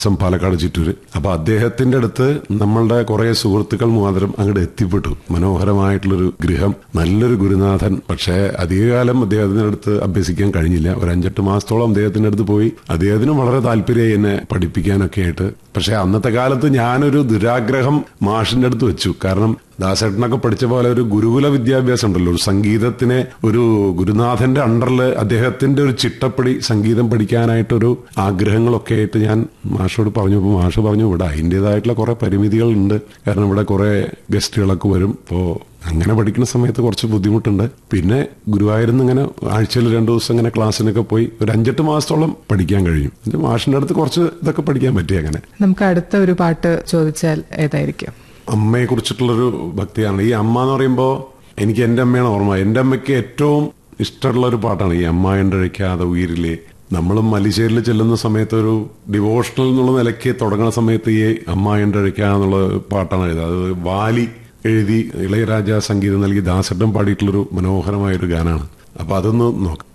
പാലക്കാട് ചിറ്റൂര്. അപ്പൊ അദ്ദേഹത്തിന്റെ അടുത്ത് നമ്മളുടെ കുറെ സുഹൃത്തുക്കൾ മുഖാന്തരം അങ്ങോട്ട് എത്തിപ്പെട്ടു. മനോഹരമായിട്ടുള്ളൊരു ഗൃഹം, നല്ലൊരു ഗുരുനാഥൻ. പക്ഷേ അധികകാലം അദ്ദേഹത്തിന്റെ അടുത്ത് അഭ്യസിക്കാൻ കഴിഞ്ഞില്ല. ഒരു 5-8 മാസത്തോളം അദ്ദേഹത്തിന്റെ അടുത്ത് പോയി. അദ്ദേഹത്തിന് വളരെ താല്പര്യമായി എന്നെ പഠിപ്പിക്കാനൊക്കെ ആയിട്ട്. പക്ഷെ അന്നത്തെ കാലത്ത് ഞാനൊരു ദുരാഗ്രഹം മാഷിന്റെ അടുത്ത് വെച്ചു. കാരണം ദാസേട്ടനൊക്കെ പഠിച്ച പോലെ ഒരു ഗുരുകുല വിദ്യാഭ്യാസം ഉണ്ടല്ലോ, ഒരു സംഗീതത്തിനെ ഒരു ഗുരുനാഥന്റെ അണ്ടറിൽ അദ്ദേഹത്തിന്റെ ഒരു ചിട്ടപ്പടി സംഗീതം പഠിക്കാനായിട്ടൊരു ആഗ്രഹങ്ങളൊക്കെ ആയിട്ട് ഞാൻ മാഷോട് പറഞ്ഞപ്പോൾ മാഷ് പറഞ്ഞു, ഇവിടെ അതിൻ്റെതായിട്ടുള്ള കുറെ പരിമിതികൾ ഉണ്ട്. കാരണം ഇവിടെ കുറെ ഗസ്റ്റുകളൊക്കെ വരും. അപ്പോൾ അങ്ങനെ പഠിക്കുന്ന സമയത്ത് കുറച്ച് ബുദ്ധിമുട്ടുണ്ട്. പിന്നെ ഗുരുവായൂരിന്ന് ഇങ്ങനെ ആഴ്ചയിൽ 2 ദിവസം ഇങ്ങനെ ക്ലാസ്സിനൊക്കെ പോയി ഒരു 5-8 മാസത്തോളം പഠിക്കാൻ കഴിഞ്ഞു. മാഷിന്റെ അടുത്ത് കുറച്ച് ഇതൊക്കെ പഠിക്കാൻ പറ്റി. അങ്ങനെ നമുക്ക് അടുത്ത ഒരു പാട്ട് ചോദിച്ചാൽ ഏതായിരിക്കും? അമ്മയെ കുറിച്ചിട്ടുള്ളൊരു ഭക്തിയാണ്. ഈ അമ്മ എന്ന് പറയുമ്പോൾ എനിക്ക് എന്റെ അമ്മയാണ് ഓർമ്മ. എന്റെ അമ്മയ്ക്ക് ഏറ്റവും ഇഷ്ടമുള്ള ഒരു പാട്ടാണ് ഈ അമ്മ എണ്ടഴിക്കാതെ ഉയിരിലെ. നമ്മളും മലിശ്ശേരിൽ ചെല്ലുന്ന സമയത്ത് ഒരു ഡിവോഷണൽ എന്നുള്ള നിലയ്ക്ക് തുടങ്ങുന്ന സമയത്ത് ഈ അമ്മ എണ്ടഴിക്കാന്നുള്ള പാട്ടാണ് എഴുതുക. അത് വാലി എഴുതി ഇളയരാജ സംഗീതം നൽകി ദാസേട്ടൻ പാടിയിട്ടുള്ളൊരു മനോഹരമായൊരു ഗാനമാണ്. അപ്പൊ അതൊന്ന് നോക്കാം.